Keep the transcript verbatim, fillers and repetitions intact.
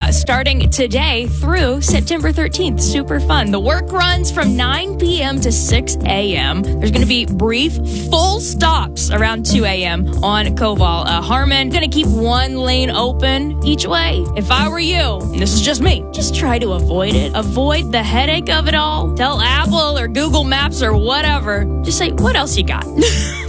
uh, starting today through September thirteenth. Super fun. The work runs from nine p.m. to six a.m. There's going to be brief full stops around two a.m. on Koval. Uh, Harmon going to keep one lane open each way. If I were you, and this is just me, just try to avoid it. Avoid the headache of it all. Tell Apple or Google Maps or whatever. Just say, what else you got?